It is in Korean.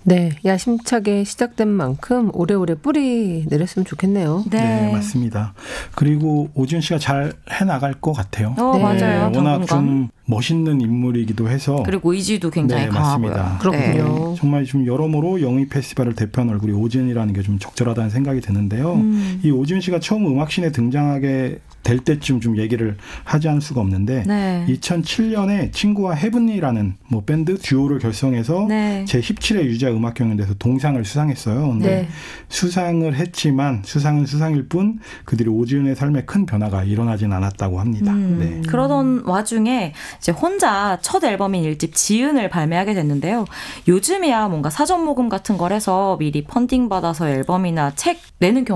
네, 야심차게 시작된 만큼 오래오래 뿌리 내렸으면 좋겠네요. 네, 맞습니다. 그리고 오지훈 씨가 잘 해나갈 것 같아요. 네. 맞아요. 워낙 좀 멋있는 인물이기도 해서. 그리고 의지도 굉장히 강하고요. 맞습니다. 그렇군요. 네, 정말 좀 여러모로 영희 페스티벌을 대표하는 얼굴이 오지훈이라는 게 좀 적절하다는 생각이 드는데요. 이 오지훈 씨가 처음 음악씬에 등장하게 될 때쯤 좀 얘기를 하지 않을 수가 없는데 2007년에 친구와 헤븐리라는 뭐 밴드 듀오를 결성해서 제17회 유자 음악경연대에서 동상을 수상했어요. 근데 수상을 했지만 수상은 수상일 뿐 그들이 오지훈의 삶에 큰 변화가 일어나진 않았다고 합니다. 네. 그러던 와중에 이제 혼자 첫 앨범인 1집 지은을 발매하게 됐는데요. 요즘이야 뭔가 사전 모금 같은 걸 해서 미리 펀딩 받아서 앨범이나 책 내는 경우